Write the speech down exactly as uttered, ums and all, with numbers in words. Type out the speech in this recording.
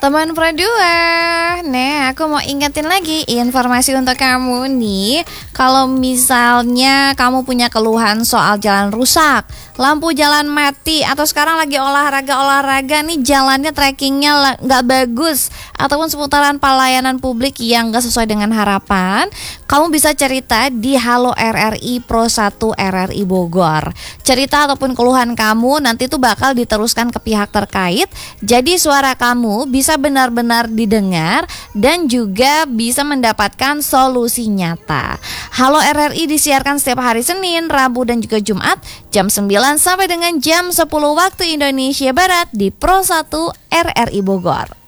Teman Pro dua, nah aku mau ingetin lagi informasi untuk kamu nih. Kalau misalnya kamu punya keluhan soal jalan rusak, lampu jalan mati, atau sekarang lagi olahraga-olahraga nih jalannya trackingnya nggak bagus, ataupun seputaran pelayanan publik yang nggak sesuai dengan harapan, kamu bisa cerita di Halo R R I Pro satu R R I Bogor. Cerita ataupun keluhan kamu nanti tuh bakal diteruskan ke pihak terkait. Jadi suara kamu bisa benar-benar didengar dan juga bisa mendapatkan solusi nyata. Halo R R I disiarkan setiap hari Senin, Rabu dan juga Jumat jam sembilan sampai dengan jam sepuluh waktu Indonesia Barat di Pro satu R R I Bogor.